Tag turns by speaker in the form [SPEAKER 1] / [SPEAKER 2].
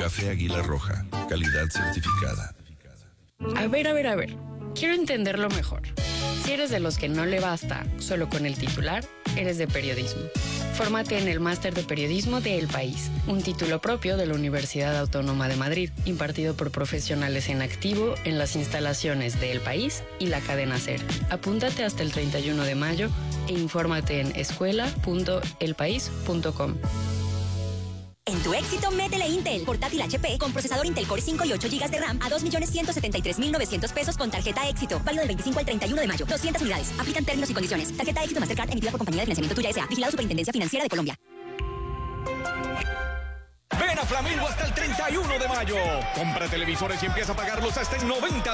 [SPEAKER 1] Café Águila Roja, calidad certificada.
[SPEAKER 2] A ver. Quiero entenderlo mejor. Si eres de los que no le basta solo con el titular, eres de periodismo. Fórmate en el Máster de Periodismo de El País, un título propio de la Universidad Autónoma de Madrid, impartido por profesionales en activo en las instalaciones de El País y la cadena SER. Apúntate hasta el 31 de mayo e infórmate en escuela.elpaís.com.
[SPEAKER 3] En tu éxito, métele Intel. Portátil HP con procesador Intel Core 5 y 8 GB de RAM a 2.173.900 pesos con tarjeta Éxito. Válido del 25 al 31 de mayo. 200 unidades. Aplican términos y condiciones. Tarjeta Éxito Mastercard emitida por Compañía de Financiamiento Tuya S.A. Vigilado Superintendencia Financiera de Colombia.
[SPEAKER 4] Ven a Flamingo hasta el 31 de mayo. Compra televisores y empieza a pagarlos hasta en 90